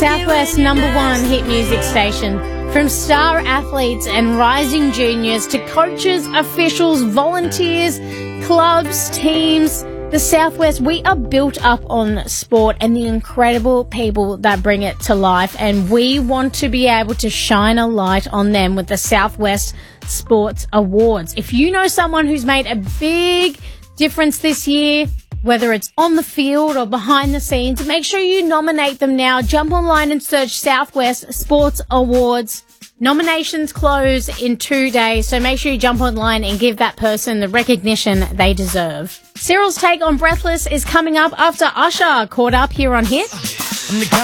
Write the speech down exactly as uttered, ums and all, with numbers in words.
Southwest number one hit music station. From star athletes and rising juniors to coaches, officials, volunteers, clubs, teams, the Southwest, we are built up on sport and the incredible people that bring it to life, and we want to be able to shine a light on them with the Southwest Sports Awards. If you know someone who's made a big difference this year, whether it's on the field or behind the scenes, make sure you nominate them now. Jump online and search Southwest Sports Awards. Nominations close in two days, so make sure you jump online and give that person the recognition they deserve. Cyril's take on Breathless is coming up after Usher caught up here on Hit.